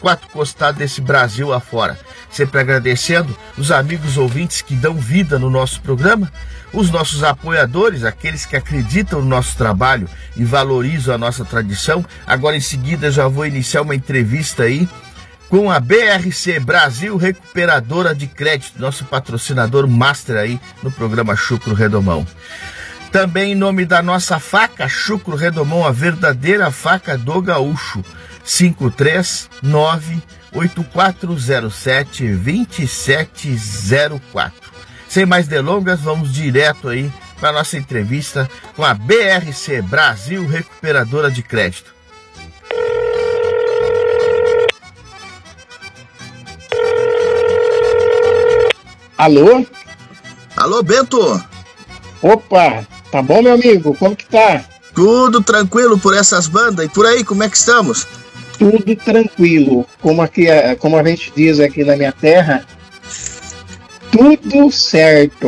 quatro costados desse Brasil afora. Sempre agradecendo os amigos ouvintes que dão vida no nosso programa, os nossos apoiadores, aqueles que acreditam no nosso trabalho e valorizam a nossa tradição. Agora em seguida já vou iniciar uma entrevista aí com a BRC Brasil Recuperadora de Crédito, nosso patrocinador master aí no programa Chucro Redomão. Também em nome da nossa faca Chucro Redomão, a verdadeira faca do gaúcho, 539-8407-2704. Sem mais delongas, vamos direto aí para a nossa entrevista com a BRC Brasil Recuperadora de Crédito. Alô? Alô, Bento? Opa, tá bom, meu amigo? Como que tá? Tudo tranquilo por essas bandas e por aí, como é que estamos? Tudo tranquilo, como a gente diz aqui na minha terra, tudo certo.